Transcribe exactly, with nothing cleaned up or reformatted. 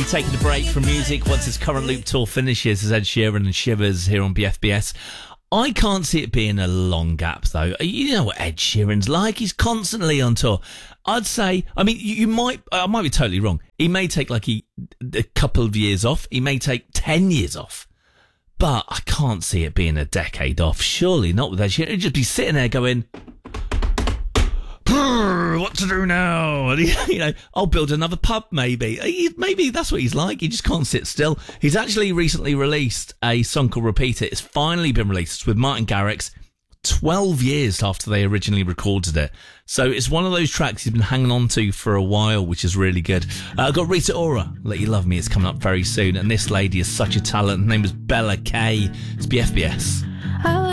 taking a break from music once his current loop tour finishes as Ed Sheeran and Shivers here on B F B S. I can't see it being a long gap, though. You know what Ed Sheeran's like. He's constantly on tour. I'd say, I mean, you, you might, I might be totally wrong. He may take like a, a couple of years off. He may take ten years off. But I can't see it being a decade off. Surely not with Ed Sheeran. He'd just be sitting there going, what to do now? And he, you know, I'll build another pub, maybe. He, maybe that's what he's like. He just can't sit still. He's actually recently released a song called Repeat It. It's finally been released. It's with Martin Garrix, twelve years after they originally recorded it. So it's one of those tracks he's been hanging on to for a while, which is really good. Uh, I've got Rita Ora, Let You Love Me. It's coming up very soon. And this lady is such a talent. Her name is Bella Kay. It's B F B S.